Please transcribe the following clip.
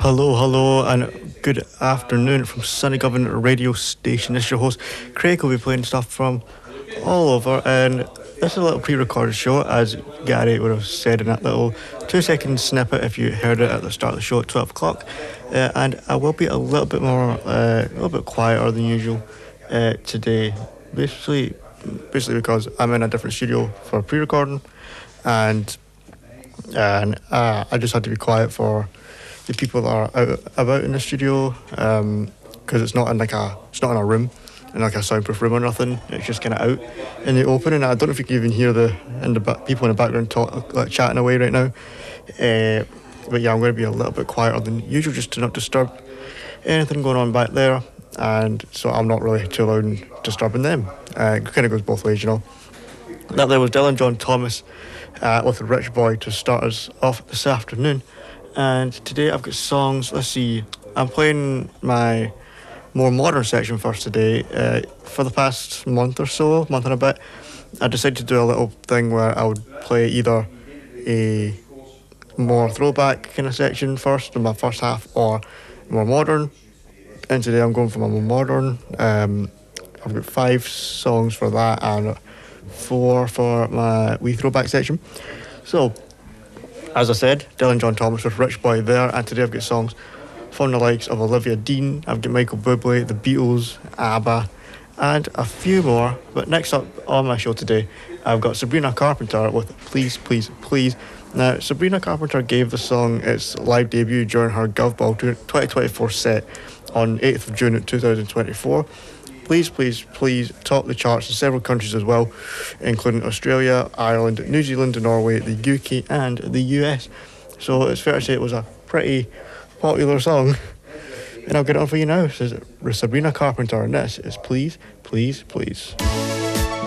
Hello, hello, and good afternoon from Sunny Government Radio Station. This is your host, Craig. Will be playing stuff from all over, and this is a little pre-recorded show, as Gary would have said in that little 2-second snippet if you heard it at the start of the show at 12 o'clock. And I will be a little bit quieter than usual today, basically because I'm in a different studio for pre-recording, and I just had to be quiet for the people that are out about in the studio, because it's not in a room, in like a soundproof room or nothing. It's just kind of out in the open, and I don't know if you can even hear people in the background chatting away right now. But yeah, I'm going to be a little bit quieter than usual, just to not disturb anything going on back there, and so I'm not really too loud and disturbing them. It kind of goes both ways, you know. That there was Dylan John Thomas with Rich Boy to start us off this afternoon. And today I've got songs. Let's see, I'm playing my more modern section first today. For the past month and a bit, I decided to do a little thing where I would play either a more throwback kind of section first in my first half, or more modern. And today I'm going for my more modern. I've got 5 songs for that and 4 for my wee throwback section. So, as I said, Dylan John Thomas with Rich Boy there, and today I've got songs from the likes of Olivia Dean, I've got Michael Bublé, The Beatles, ABBA, and a few more. But next up on my show today, I've got Sabrina Carpenter with Please, Please, Please. Now, Sabrina Carpenter gave the song its live debut during her Govball 2024 set on 8th of June 2024. Please, Please, Please topped the charts in several countries as well, including Australia, Ireland, New Zealand, Norway, the UK and the US. So it's fair to say it was a pretty popular song. And I'll get it on for you now. This is Sabrina Carpenter, and this is Please, Please, Please.